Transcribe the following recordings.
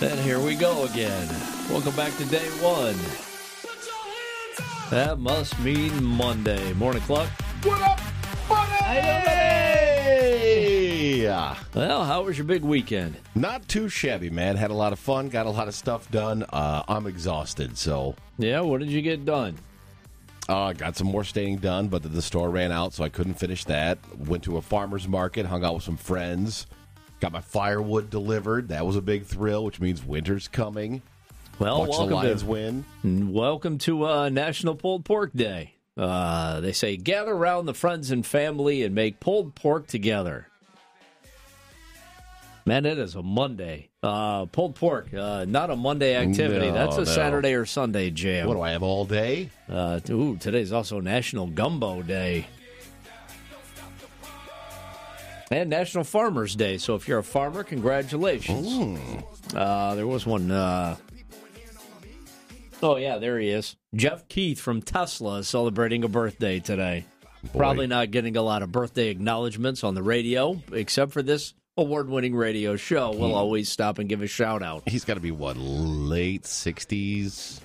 And here we go again. Welcome back to day one. That must mean Monday. Morning, Cluck. What up, buddy? Well, how was your big weekend? Not too shabby, man. Had a lot of fun. Got a lot of stuff done. I'm exhausted, so... Yeah, what did you get done? Got some more staining done, but the store ran out, so I couldn't finish that. Went to a farmer's market, hung out with some friends. Got my firewood delivered. That was a big thrill, which means winter's coming. Well, watch the Lions win. Welcome to National Pulled Pork Day. They say, gather around the friends and family and make pulled pork together. Man, it is a Monday. Pulled pork, not a Monday activity. No, That's a no. Saturday or Sunday jam. What do I have all day? Today's also National Gumbo Day. And National Farmers Day. So if you're a farmer, congratulations. There was one... Oh, yeah, there he is. Jeff Keith from Tesla is celebrating a birthday today. Boy. Probably not getting a lot of birthday acknowledgments on the radio, except for this award-winning radio show. We'll always stop and give a shout-out. He's got to be, late 60s?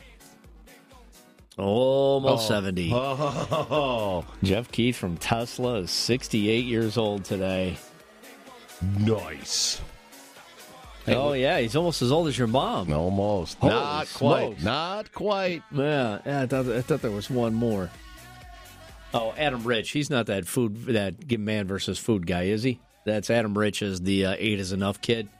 Almost 70. Oh, Jeff Keith from Tesla is 68 years old today. nice. Oh, yeah, he's almost as old as your mom. Almost. Holy Not quite. smokes. Not quite. Yeah, I thought there was one more. Oh, Adam Rich. He's not that man versus food guy, is he? That's Adam Rich is the 8 is enough kid.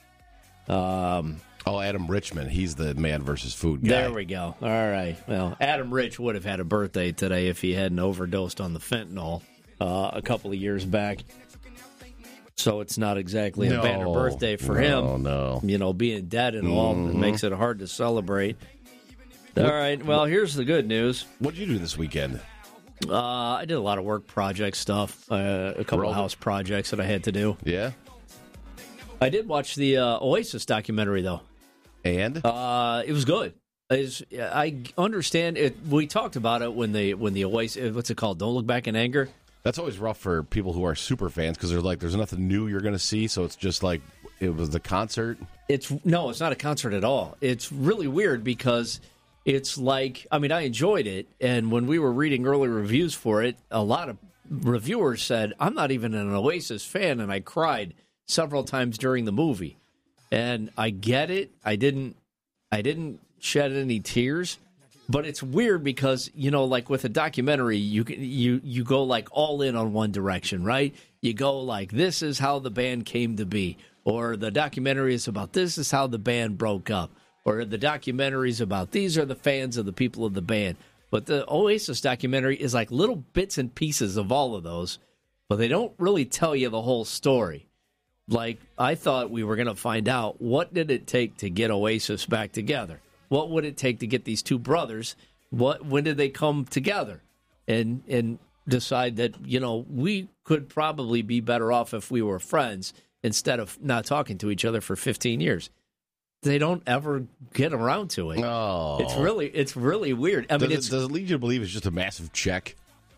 Adam Richman. He's the man versus food guy. There we go. All right. Well, Adam Rich would have had a birthday today if he hadn't overdosed on the fentanyl a couple of years back. So it's not exactly a banner birthday for him. No. You know, being dead and all, it makes it hard to celebrate. All right. Well, here's the good news. What did you do this weekend? I did a lot of work project stuff, a couple of house projects that I had to do. Yeah? I did watch the Oasis documentary, though. And? It was good. I understand it. We talked about it when the Oasis, what's it called? Don't Look Back in Anger. That's always rough for people who are super fans because they're like, there's nothing new you're going to see, so it's just like it was the concert. It's not a concert at all. It's really weird because it's like, I mean, I enjoyed it, and when we were reading early reviews for it, a lot of reviewers said, I'm not even an Oasis fan, and I cried several times during the movie. And I get it. I didn't shed any tears. But it's weird because, you know, like with a documentary, you go like all in on one direction, right? You go like, this is how the band came to be. Or the documentary is about this is how the band broke up. Or the documentary is about these are the fans of the people of the band. But the Oasis documentary is like little bits and pieces of all of those. But they don't really tell you the whole story. Like, I thought we were going to find out what did it take to get Oasis back together. What would it take to get these two brothers? When did they come together and decide that, you know, we could probably be better off if we were friends instead of not talking to each other for 15 years? They don't ever get around to it. Oh. It's really weird. I mean, does it lead you to believe it's just a massive check?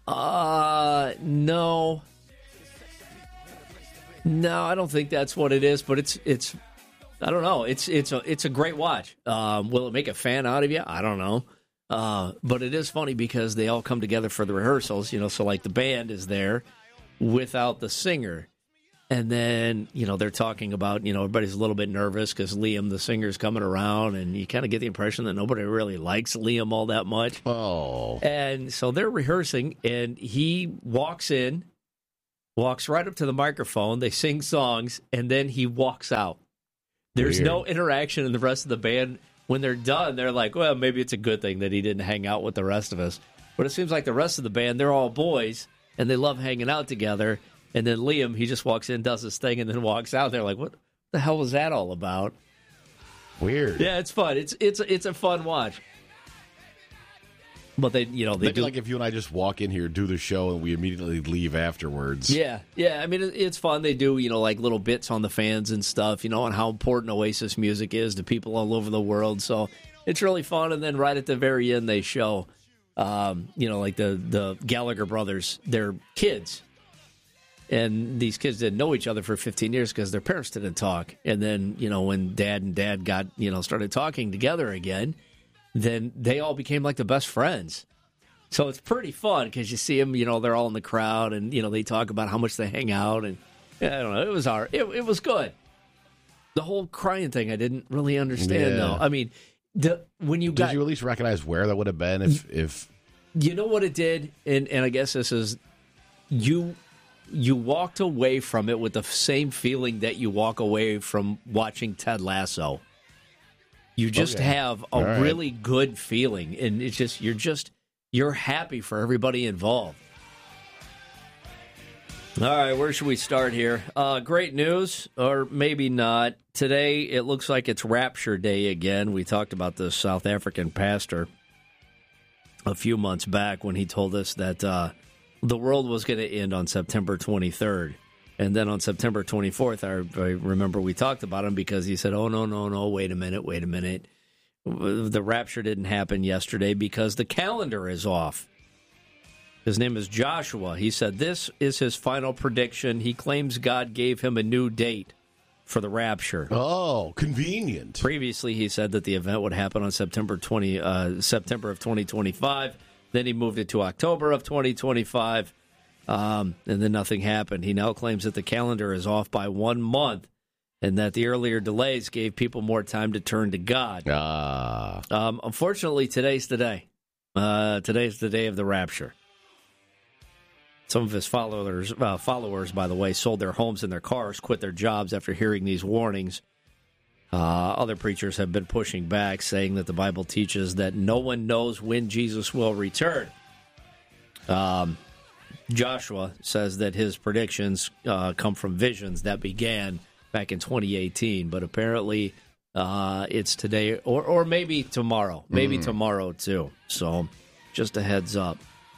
No. No, I don't think that's what it is, but it's I don't know. It's a great watch. Will it make a fan out of you? I don't know. But it is funny because they all come together for the rehearsals, you know, so like the band is there without the singer. And then, you know, they're talking about, you know, everybody's a little bit nervous because Liam, the singer's coming around, and you kind of get the impression that nobody really likes Liam all that much. Oh. And so they're rehearsing, and he walks right up to the microphone, they sing songs, and then he walks out. There's Weird. no interaction in the rest of the band. When they're done, they're like, well, maybe it's a good thing that he didn't hang out with the rest of us. But it seems like the rest of the band, they're all boys, and they love hanging out together. And then Liam, he just walks in, does his thing, and then walks out. They're like, what the hell was that all about? Weird. Yeah, it's fun. It's a fun watch. But they Maybe do like if you and I just walk in here, do the show, and we immediately leave afterwards. Yeah. I mean, it's fun. They do, you know, like little bits on the fans and stuff, you know, and how important Oasis music is to people all over the world. So it's really fun. And then right at the very end, they show, you know, like the Gallagher brothers, their kids. And these kids didn't know each other for 15 years because their parents didn't talk. And then, when dad got, started talking together again, then they all became like the best friends. So it's pretty fun because you see them, they're all in the crowd and, they talk about how much they hang out. And I don't know, it was good. The whole crying thing, I didn't really understand, though. I mean, did you at least recognize where that would have been if... You know what it did? And I guess this is... You walked away from it with the same feeling that you walk away from watching Ted Lasso. You just have a really good feeling, and it's just you're happy for everybody involved. All right, where should we start here? Great news, or maybe not. Today, it looks like it's Rapture Day again. We talked about the South African pastor a few months back when he told us that the world was going to end on September 23rd. And then on September 24th, I remember we talked about him because he said, oh, no, wait a minute. The rapture didn't happen yesterday because the calendar is off. His name is Joshua. He said this is his final prediction. He claims God gave him a new date for the rapture. Oh, convenient. Previously, he said that the event would happen on September of 2025. Then he moved it to October of 2025, and then nothing happened. He now claims that the calendar is off by 1 month and that the earlier delays gave people more time to turn to God. Unfortunately, today's the day. Today's the day of the rapture. Some of his followers, by the way, sold their homes and their cars, quit their jobs after hearing these warnings. Other preachers have been pushing back, saying that the Bible teaches that no one knows when Jesus will return. Joshua says that his predictions come from visions that began back in 2018, but apparently it's today or maybe tomorrow. Maybe tomorrow, too. So just a heads up.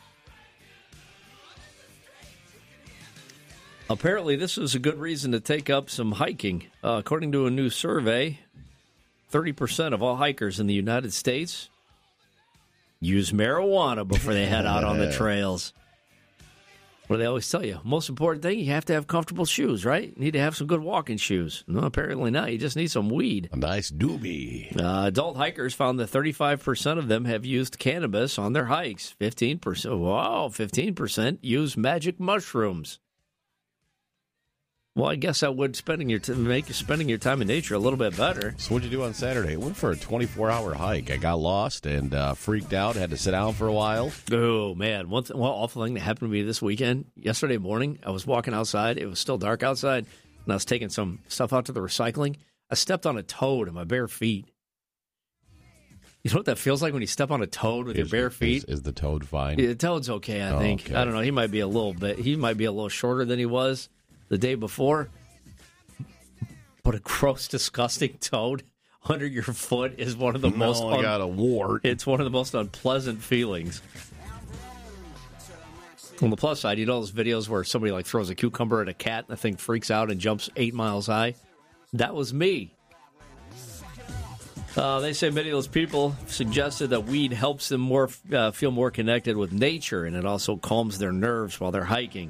Apparently, this is a good reason to take up some hiking. According to a new survey, 30% of all hikers in the United States use marijuana before they head out on the trails. What do they always tell you? Most important thing, you have to have comfortable shoes, right? You need to have some good walking shoes. No, apparently not. You just need some weed. A nice doobie. Adult hikers found that 35% of them have used cannabis on their hikes. 15% use magic mushrooms. Well, I guess that would make spending your time in nature a little bit better. So what'd you do on Saturday? I went for a 24-hour hike. I got lost and freaked out. Had to sit down for a while. Oh, man. One awful thing that happened to me this weekend. Yesterday morning, I was walking outside. It was still dark outside, and I was taking some stuff out to the recycling. I stepped on a toad in my bare feet. You know what that feels like when you step on a toad with your bare feet? Is the toad fine? Yeah, the toad's okay, I think. Okay. I don't know. He might be a little shorter than he was the day before, but a gross, disgusting toad under your foot is one of the most. I got a wart. It's one of the most unpleasant feelings. On the plus side, you know those videos where somebody like throws a cucumber at a cat and the thing freaks out and jumps 8 miles high? That was me. They say many of those people suggested that weed helps them feel more connected with nature, and it also calms their nerves while they're hiking.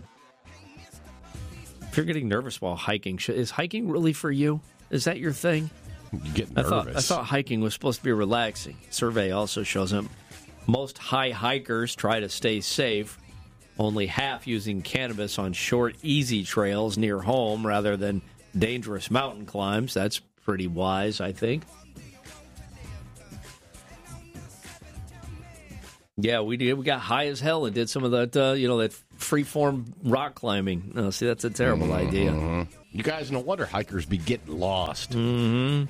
If you're getting nervous while hiking, is hiking really for you? Is that your thing? You get nervous. I thought hiking was supposed to be relaxing. Survey also shows that most high hikers try to stay safe, only half using cannabis on short, easy trails near home rather than dangerous mountain climbs. That's pretty wise, I think. Yeah, we got high as hell and did some of that, that free-form rock climbing. See, that's a terrible idea. You guys, no wonder hikers be getting lost. Mm-hmm.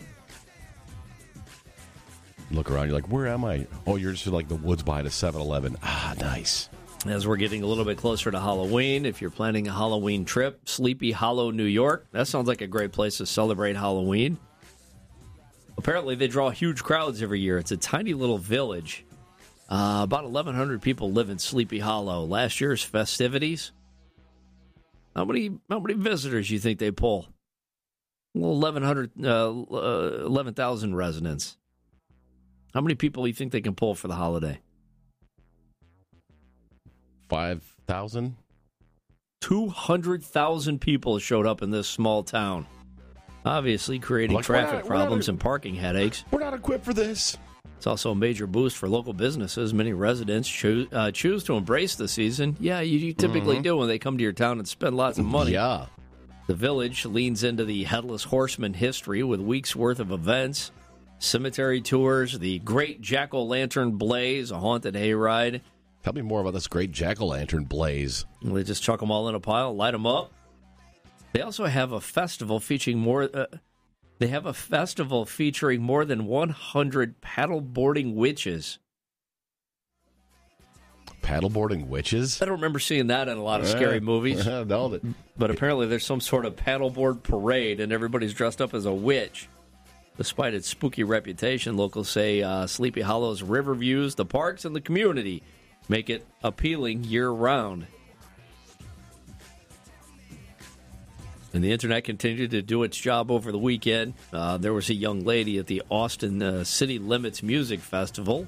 Look around, you're like, where am I? Oh, you're just in like the woods behind a 7-Eleven. Ah, nice. As we're getting a little bit closer to Halloween, if you're planning a Halloween trip, Sleepy Hollow, New York, that sounds like a great place to celebrate Halloween. Apparently, they draw huge crowds every year. It's a tiny little village. About 1,100 people live in Sleepy Hollow. Last year's festivities, how many visitors do you think they pull? Well, 11,000 residents. How many people do you think they can pull for the holiday? 5,000? 200,000 people showed up in this small town, obviously creating traffic problems and parking headaches. We're not equipped for this. It's also a major boost for local businesses. Many residents choose to embrace the season. Yeah, you typically do when they come to your town and spend lots of money. Yeah. The village leans into the Headless Horseman history with weeks' worth of events, cemetery tours, the Great Jack-O-Lantern Blaze, a haunted hayride. Tell me more about this Great Jack-O-Lantern Blaze. They just chuck them all in a pile, light them up. They also have a festival featuring more. They have a festival featuring more than 100 paddleboarding witches. Paddleboarding witches? I don't remember seeing that in a lot of scary movies. No, But apparently there's some sort of paddleboard parade, and everybody's dressed up as a witch. Despite its spooky reputation, locals say Sleepy Hollow's river views, the parks, and the community make it appealing year-round. And the internet continued to do its job over the weekend. There was a young lady at the Austin City Limits Music Festival.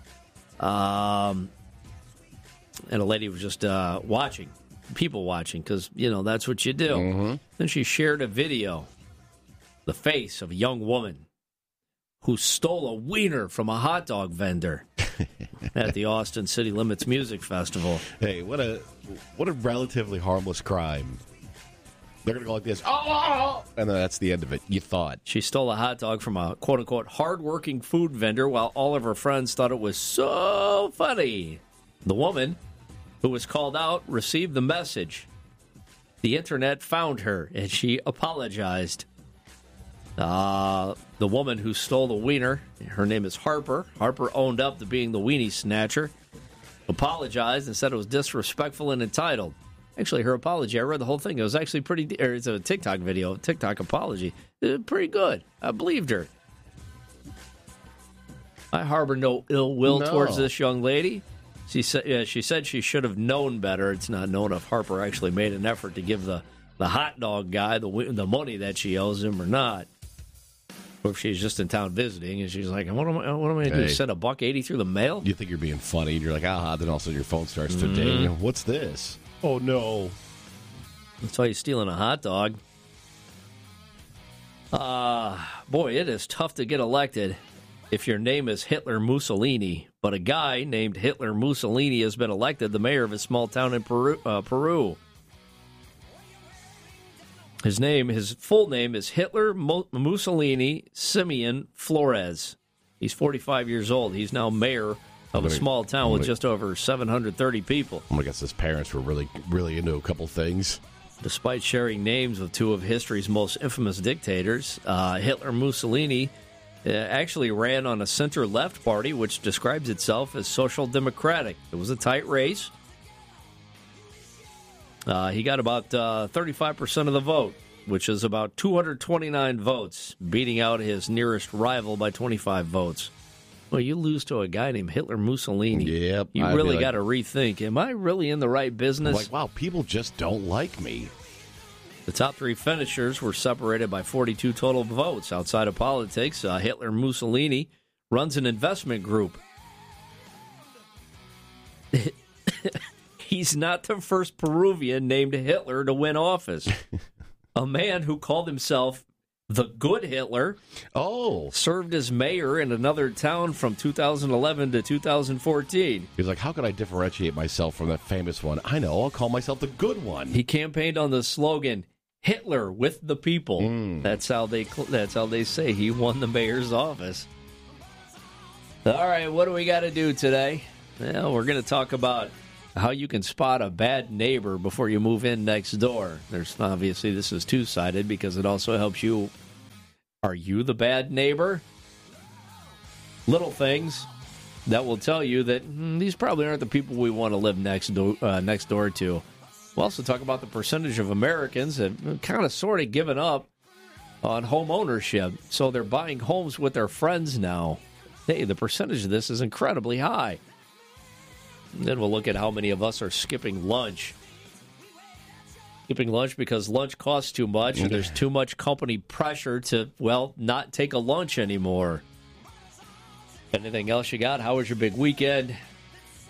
And a lady was just watching, people watching, because, that's what you do. Mm-hmm. Then she shared a video, the face of a young woman who stole a wiener from a hot dog vendor at the Austin City Limits Music Festival. Hey, what a relatively harmless crime. They're going to go like this, oh! And then that's the end of it, you thought. She stole a hot dog from a quote-unquote hard-working food vendor while all of her friends thought it was so funny. The woman, who was called out, received the message. The internet found her, and she apologized. The woman who stole the wiener, her name is Harper. Harper owned up to being the weenie snatcher, apologized and said it was disrespectful and entitled. Actually, her apology, I read the whole thing. It was actually it's a TikTok video, TikTok apology. It was pretty good. I believed her. I harbor no ill will towards this young lady. She said she should have known better. It's not known if Harper actually made an effort to give the hot dog guy the money that she owes him or not. Or if she's just in town visiting and she's like, what am I going to do? Send $1.80 through the mail? You think you're being funny and you're like, then also your phone starts to ding. What's this? Oh, no. That's why you're stealing a hot dog. Boy, it is tough to get elected if your name is Hitler Mussolini. But a guy named Hitler Mussolini has been elected the mayor of a small town in Peru. His full name is Hitler Mussolini Simeon Flores. He's 45 years old. He's now mayor of a small town with just over 730 people. I guess his parents were really, really into a couple things. Despite sharing names with two of history's most infamous dictators, Hitler Mussolini actually ran on a center-left party, which describes itself as social democratic. It was a tight race. He got about 35% of the vote, which is about 229 votes, beating out his nearest rival by 25 votes. Well, you lose to a guy named Hitler Mussolini. Yep. You really got to rethink, am I really in the right business? I'm like, wow, people just don't like me. The top three finishers were separated by 42 total votes. Outside of politics, Hitler Mussolini runs an investment group. He's not the first Peruvian named Hitler to win office. A man who called himself the Good Hitler served as mayor in another town from 2011 to 2014. He's like, how can I differentiate myself from that famous one? I know, I'll call myself the good one. He campaigned on the slogan, Hitler with the people. That's how they say he won the mayor's office. All right, what do we got to do today? Well, we're going to talk about how you can spot a bad neighbor before you move in next door. There's obviously, this is two-sided because it also helps you. Are you the bad neighbor? Little things that will tell you that these probably aren't the people we want to live next door to. We'll also talk about the percentage of Americans that kind of sort of given up on home ownership. So they're buying homes with their friends now. Hey, the percentage of this is incredibly high. Then we'll look at how many of us are skipping lunch. Skipping lunch because lunch costs too much and there's too much company pressure to, not take a lunch anymore. Anything else you got? How was your big weekend?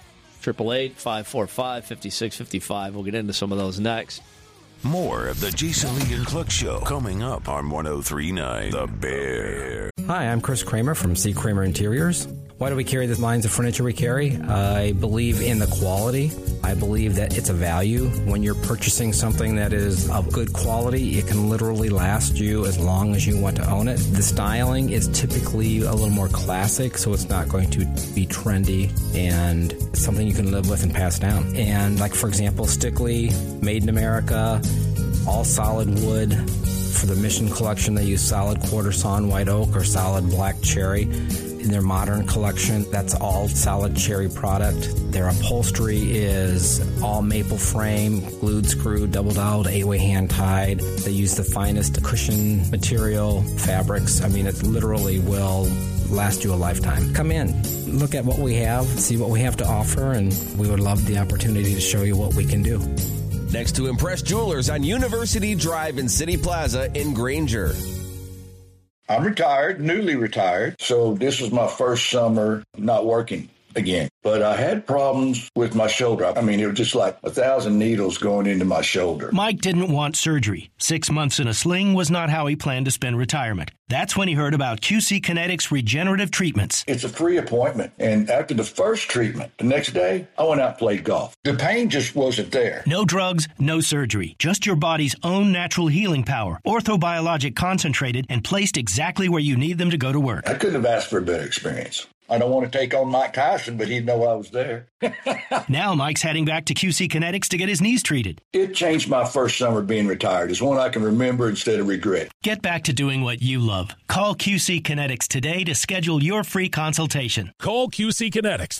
888-545-5655. We'll get into some of those next. More of the Jason Lee and Cluck Show coming up on 103.9 The Bear. Hi, I'm Chris Kramer from C. Kramer Interiors. Why do we carry the lines of furniture we carry? I believe in the quality. I believe that it's a value. When you're purchasing something that is of good quality, it can literally last you as long as you want to own it. The styling is typically a little more classic, so it's not going to be trendy and it's something you can live with and pass down. And like, for example, Stickley, made in America, all solid wood. For the Mission collection, they use solid quarter sawn white oak or solid black cherry. In their modern collection, that's all solid cherry product. Their upholstery is all maple frame, glued, screwed, doubled out, 8-way hand tied. They use the finest cushion material, fabrics. I mean, it literally will last you a lifetime. Come in, look at what we have, see what we have to offer, and we would love the opportunity to show you what we can do. Next to Impress Jewelers on University Drive in City Plaza in Granger. I'm retired, newly retired, so this was my first summer not working again. But I had problems with my shoulder. I mean, it was just like 1,000 needles going into my shoulder. Mike didn't want surgery. 6 months in a sling was not how he planned to spend retirement. That's when he heard about QC Kinetics regenerative treatments. It's a free appointment. And after the first treatment, the next day, I went out and played golf. The pain just wasn't there. No drugs, no surgery. Just your body's own natural healing power. Orthobiologic concentrated and placed exactly where you need them to go to work. I couldn't have asked for a better experience. I don't want to take on Mike Tyson, but he'd know I was there. Now Mike's heading back to QC Kinetics to get his knees treated. It changed my first summer being retired. It's one I can remember instead of regret. Get back to doing what you love. Call QC Kinetics today to schedule your free consultation. Call QC Kinetics,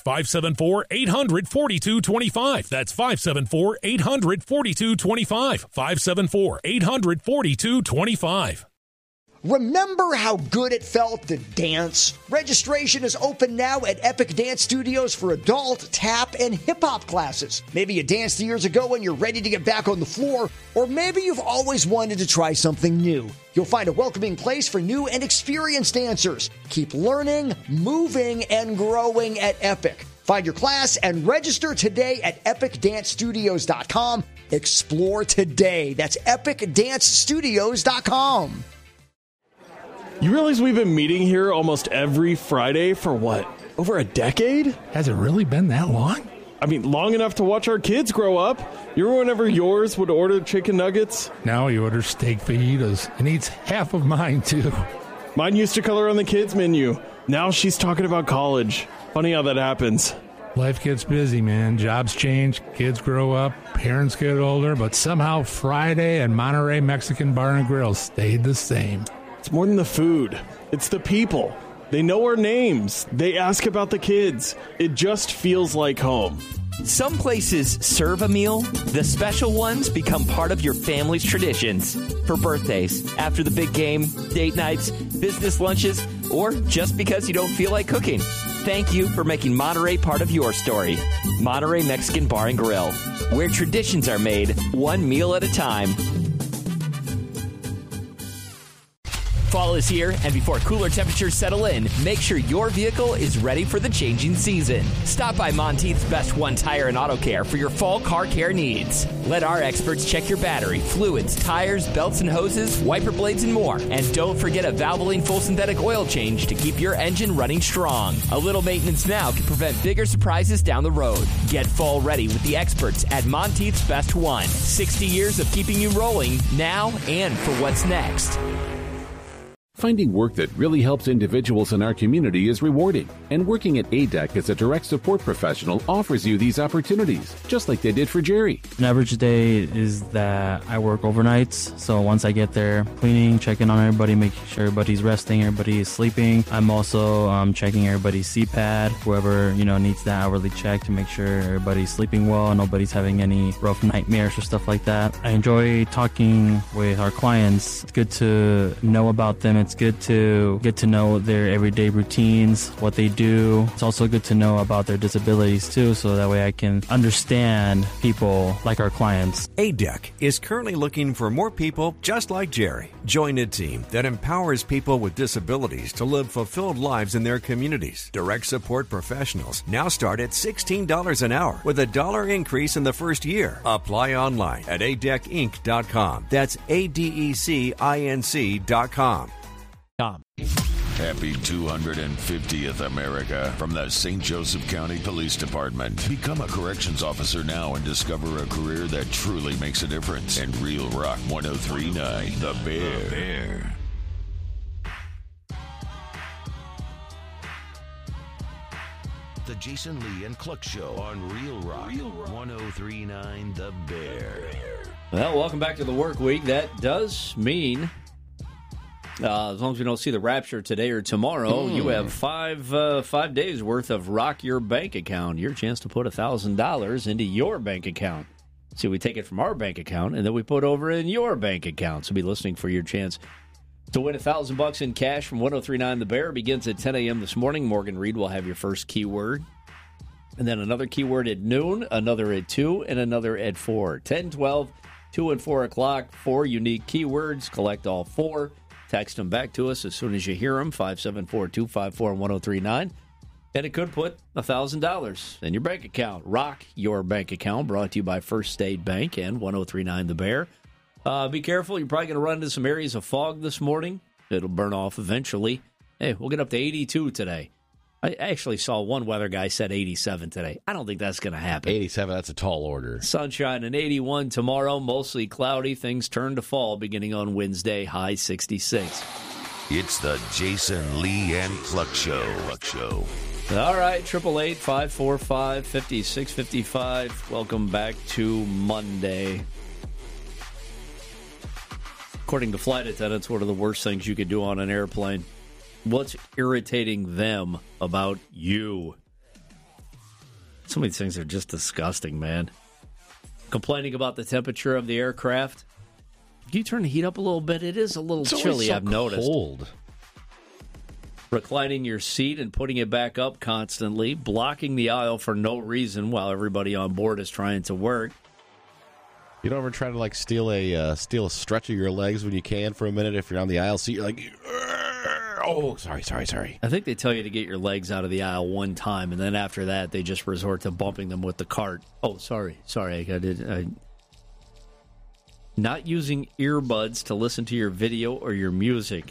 574-800-4225. That's 574-800-4225. 574-800-4225. Remember how good it felt to dance? Registration is open now at Epic Dance Studios for adult, tap, and hip-hop classes. Maybe you danced years ago and you're ready to get back on the floor, or maybe you've always wanted to try something new. You'll find a welcoming place for new and experienced dancers. Keep learning, moving, and growing at Epic. Find your class and register today at epicdancestudios.com. Explore today. That's epicdancestudios.com. You realize we've been meeting here almost every Friday for what, over a decade? Has it really been that long? I mean, long enough to watch our kids grow up. You remember whenever yours would order chicken nuggets? Now he orders steak fajitas and eats half of mine, too. Mine used to color on the kids' menu. Now she's talking about college. Funny how that happens. Life gets busy, man. Jobs change, kids grow up, parents get older, but somehow Friday and Monterey Mexican Bar and Grill stayed the same. It's more than the food. It's the people. They know our names. They ask about the kids. It just feels like home. Some places serve a meal. The special ones become part of your family's traditions. For birthdays, after the big game, date nights, business lunches, or just because you don't feel like cooking. Thank you for making Monterey part of your story. Monterey Mexican Bar and Grill, where traditions are made one meal at a time. Fall is here, and before cooler temperatures settle in, make sure your vehicle is ready for the changing season. Stop by Monteith's Best One Tire and Auto Care for your fall car care needs. Let our experts check your battery, fluids, tires, belts and hoses, wiper blades, and more. And don't forget a Valvoline full synthetic oil change to keep your engine running strong. A little maintenance now can prevent bigger surprises down the road. Get fall ready with the experts at Monteith's Best One. 60 years of keeping you rolling now and for what's next. Finding work that really helps individuals in our community is rewarding, and working at ADEC as a direct support professional offers you these opportunities, just like they did for Jerry. An average day is that I work overnights, so once I get there, cleaning, checking on everybody, making sure everybody's resting, everybody is sleeping. I'm also checking everybody's CPAD, whoever needs that hourly check to make sure everybody's sleeping well and nobody's having any rough nightmares or stuff like that. I enjoy talking with our clients. It's good to know about them. It's It's good to get to know their everyday routines, what they do. It's also good to know about their disabilities too, so that way I can understand people like our clients. ADEC is currently looking for more people just like Jerry. Join a team that empowers people with disabilities to live fulfilled lives in their communities. Direct support professionals now start at $16 an hour with a $1 increase in the first year. Apply online at adecinc.com. That's ADECINC.com. Happy 250th America from the St. Joseph County Police Department. Become a corrections officer now and discover a career that truly makes a difference. And Real Rock 103.9, The Bear. The Jason Lee and Cluck Show on Real Rock 103.9, The Bear. Well, welcome back to the work week. That does mean, as long as we don't see the rapture today or tomorrow, you have 5 days worth of Rock Your Bank Account. Your chance to put $1,000 into your bank account. See, we take it from our bank account, and then we put over in your bank account. So be listening for your chance to win $1,000 in cash from 103.9 The Bear. Begins at 10 a.m. this morning. Morgan Reed will have your first keyword. And then another keyword at noon, another at 2, and another at 4. 10, 12, 2, and 4 o'clock. 4 unique keywords. Collect all 4. Text them back to us as soon as you hear them, 574-254-1039. And it could put $1,000 in your bank account. Rock Your Bank Account, brought to you by First State Bank and 103.9 The Bear. Be careful. You're probably going to run into some areas of fog this morning. It'll burn off eventually. Hey, we'll get up to 82 today. I actually saw one weather guy said 87 today. I don't think that's going to happen. 87, that's a tall order. Sunshine and 81 tomorrow. Mostly cloudy. Things turn to fall beginning on Wednesday. High 66. It's the Jason Lee and Cluck Show. All right, 888-545-5655. Welcome back to Monday. According to flight attendants, one of the worst things you could do on an airplane. What's irritating them about you? Some of these things are just disgusting, man. Complaining about the temperature of the aircraft. Can you turn the heat up a little bit? It is a little chilly, I've noticed. Cold. Reclining your seat and putting it back up constantly. Blocking the aisle for no reason while everybody on board is trying to work. You don't ever try to steal a stretch of your legs when you can for a minute if you're on the aisle seat? You're like, oh, sorry. I think they tell you to get your legs out of the aisle one time, and then after that, they just resort to bumping them with the cart. Oh, sorry. Not using earbuds to listen to your video or your music.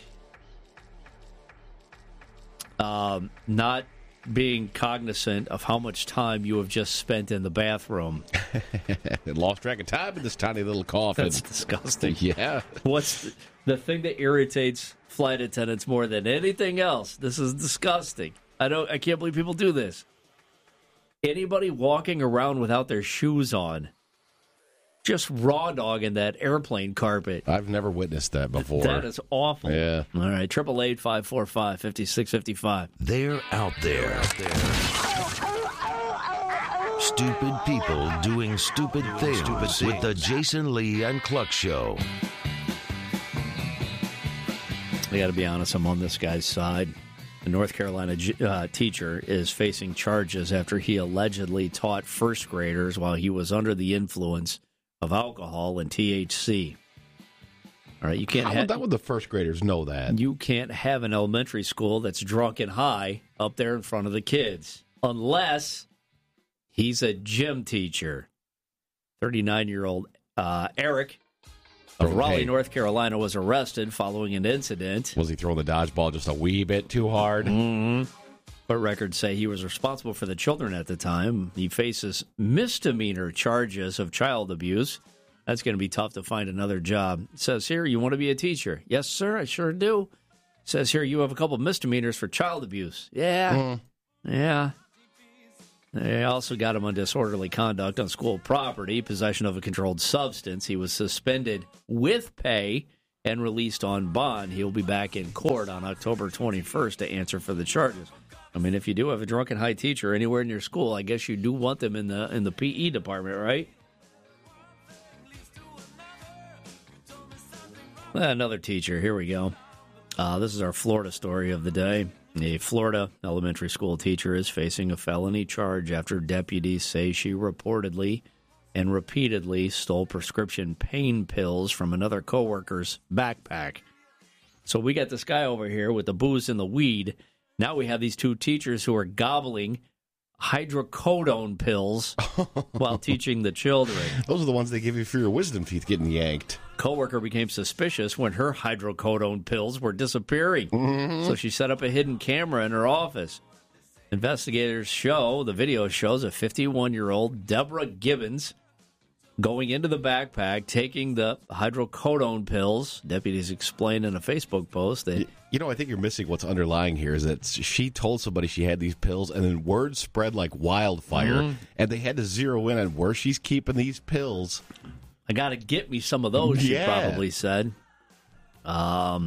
Not being cognizant of how much time you have just spent in the bathroom. Lost track of time in this tiny little coffin. That's disgusting. Yeah. What's the thing that irritates flight attendants more than anything else? This is disgusting. I can't believe people do this. Anybody walking around without their shoes on. Just raw dogging that airplane carpet. I've never witnessed that before. That is awful. Yeah. All right, 888-545-5655. They're out there. Stupid people doing stupid things with the Jason Lee and Cluck Show. I got to be honest, I'm on this guy's side. A North Carolina teacher is facing charges after he allegedly taught first graders while he was under the influence of alcohol and THC. All right, you can't. How would the first graders know that? You can't have an elementary school that's drunk and high up there in front of the kids unless he's a gym teacher. 39-year-old Eric of Raleigh, North Carolina, was arrested following an incident. Was he throwing the dodgeball just a wee bit too hard? Mm-hmm. But records say he was responsible for the children at the time. He faces misdemeanor charges of child abuse. That's going to be tough to find another job. It says here, you want to be a teacher? Yes, sir, I sure do. It says here, you have a couple misdemeanors for child abuse. Yeah. Yeah. They also got him on disorderly conduct on school property, possession of a controlled substance. He was suspended with pay and released on bond. He'll be back in court on October 21st to answer for the charges. I mean, if you do have a drunken high teacher anywhere in your school, I guess you do want them in the PE department, right? Another teacher. Here we go. This is our Florida story of the day. A Florida elementary school teacher is facing a felony charge after deputies say she reportedly and repeatedly stole prescription pain pills from another coworker's backpack. So we got this guy over here with the booze and the weed. Now we have these two teachers who are gobbling hydrocodone pills while teaching the children. Those are the ones they give you for your wisdom teeth getting yanked. Coworker became suspicious when her hydrocodone pills were disappearing. So she set up a hidden camera in her office. Investigators the video shows a 51-year-old Deborah Gibbons going into the backpack, taking the hydrocodone pills. Deputies explained in a Facebook post that... I think you're missing what's underlying here is that she told somebody she had these pills, and then word spread like wildfire, and they had to zero in on where she's keeping these pills. I got to get me some of those, she probably said. The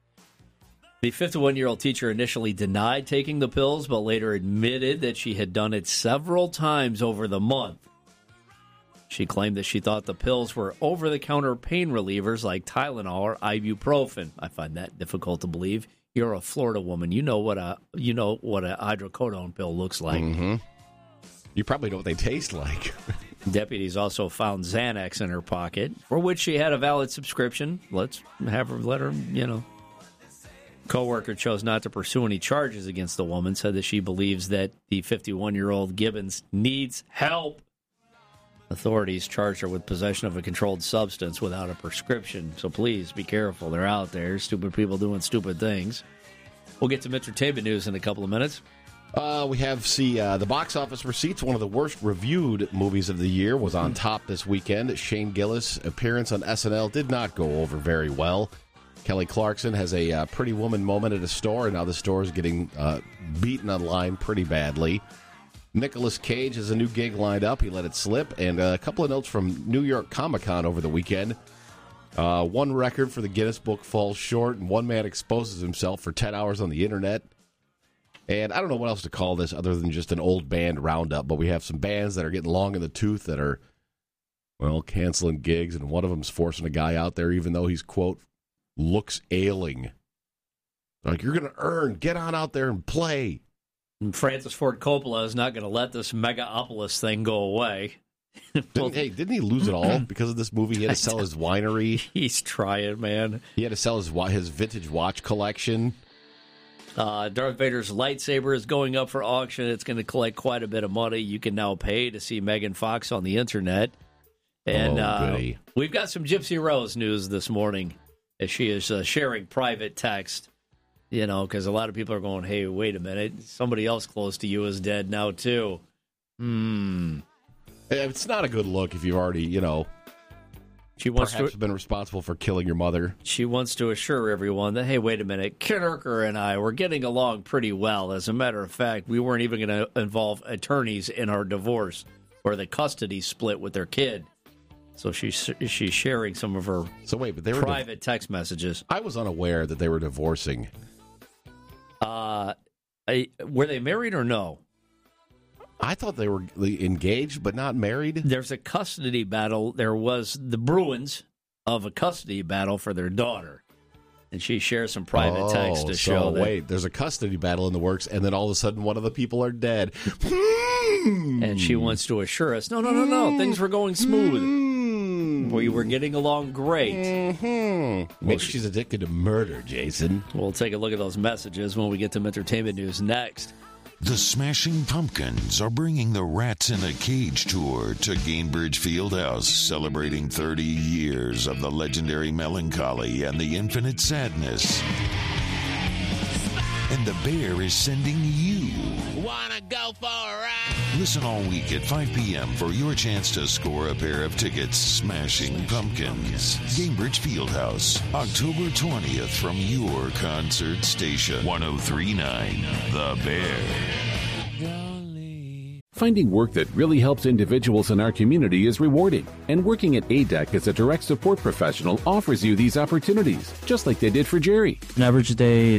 51-year-old teacher initially denied taking the pills, but later admitted that she had done it several times over the month. She claimed that she thought the pills were over-the-counter pain relievers like Tylenol or ibuprofen. I find that difficult to believe. You're a Florida woman. You know what a hydrocodone pill looks like. Mm-hmm. You probably know what they taste like. Deputies also found Xanax in her pocket, for which she had a valid subscription. Let her. Coworker chose not to pursue any charges against the woman, said that she believes that the 51-year-old Gibbons needs help. Authorities charged her with possession of a controlled substance without a prescription. So please be careful. They're out there. Stupid people doing stupid things. We'll get to entertainment news in a couple of minutes. We have the box office receipts. One of the worst reviewed movies of the year was on top this weekend. Shane Gillis' appearance on SNL did not go over very well. Kelly Clarkson has a Pretty Woman moment at a store, and now the store is getting beaten online pretty badly. Nicolas Cage has a new gig lined up. He let it slip. And a couple of notes from New York Comic-Con over the weekend. One record for the Guinness Book falls short, and one man exposes himself for 10 hours on the internet. And I don't know what else to call this other than just an old band roundup, but we have some bands that are getting long in the tooth that are, canceling gigs, and one of them's forcing a guy out there even though he's, quote, looks ailing. Like, you're going to get on out there and play. And Francis Ford Coppola is not going to let this Megapolis thing go away. Didn't he lose it all because of this movie? He had to sell his winery. He's trying, man. He had to sell his vintage watch collection. Darth Vader's lightsaber is going up for auction. It's going to collect quite a bit of money. You can now pay to see Megan Fox on the internet. And we've got some Gypsy Rose news this morning as she is sharing private text. Because a lot of people are going, hey, wait a minute. Somebody else close to you is dead now, too. It's not a good look if you've already, she wants perhaps been responsible for killing your mother. She wants to assure everyone that, hey, wait a minute. Kid Urker and I were getting along pretty well. As a matter of fact, we weren't even going to involve attorneys in our divorce or the custody split with their kid. So she's sharing some of her private text messages. I was unaware that they were divorcing. Were they married or no? I thought they were engaged but not married. There's a custody battle. There was the Bruins of a custody battle for their daughter. And she shares some private text to show that. Wait, there's a custody battle in the works, and then all of a sudden one of the people are dead. And she wants to assure us, no, things were going smooth. We were getting along great. Maybe she's addicted to murder, Jason. We'll take a look at those messages when we get to entertainment news next. The Smashing Pumpkins are bringing the Rats in a Cage tour to Gainbridge Fieldhouse, celebrating 30 years of the legendary melancholy and the infinite sadness. And the Bear is sending you. Wanna go for a ride? Listen all week at 5 p.m. for your chance to score a pair of tickets. Smashing Pumpkins. Gainbridge Fieldhouse, October 20th from your concert station. 103.9 The Bear. Finding work that really helps individuals in our community is rewarding, and working at ADEC as a direct support professional offers you these opportunities, just like they did for Jerry. An average day